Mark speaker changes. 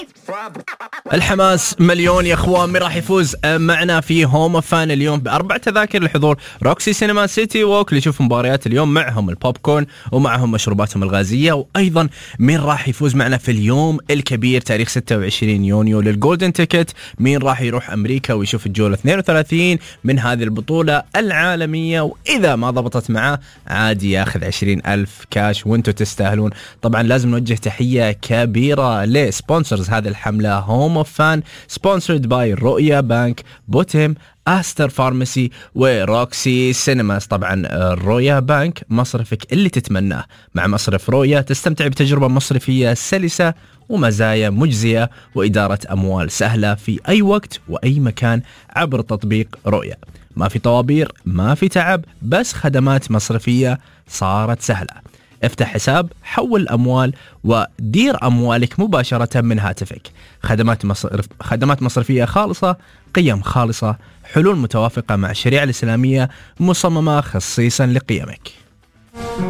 Speaker 1: الحماس مليون يا اخوان. مين راح يفوز معنا في هوم اوف فان اليوم ب4 تذاكر لحضور روكسي سينما سيتي ووك ليشوف مباريات اليوم معهم البوب كورن ومعهم مشروباتهم الغازيه؟ وايضا مين راح يفوز معنا في اليوم الكبير تاريخ 26 يونيو للجولدن تيكت؟ مين راح يروح امريكا ويشوف الجوله 32 من هذه البطوله العالميه؟ واذا ما ضبطت معاه عادي ياخذ 20,000 كاش وانتم تستاهلون. طبعا لازم نوجه تحيه كبيره لسبونسرز هذه الحمله هوم اوف فان، سبونسرد باي رؤيا بانك، بوتيم، أستر فارماسي وروكسي سينماز. طبعا رؤيا بانك مصرفك اللي تتمناه. مع مصرف رؤيا تستمتع بتجربة مصرفية سلسة ومزايا مجزية وإدارة أموال سهلة في أي وقت وأي مكان عبر تطبيق رؤيا. ما في طوابير، ما في تعب، بس خدمات مصرفية صارت سهلة. افتح حساب، حول الأموال ودير أموالك مباشرة من هاتفك. خدمات مصرفية خالصة، قيم خالصة، حلول متوافقة مع الشريعة الإسلامية مصممة خصيصا لقيمك.